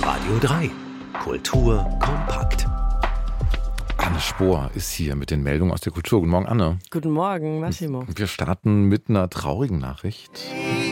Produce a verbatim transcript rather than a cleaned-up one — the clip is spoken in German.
Radio drei. Kultur kompakt. Anne Spohr ist hier mit den Meldungen aus der Kultur. Guten Morgen, Anne. Guten Morgen, Massimo. Wir starten mit einer traurigen Nachricht.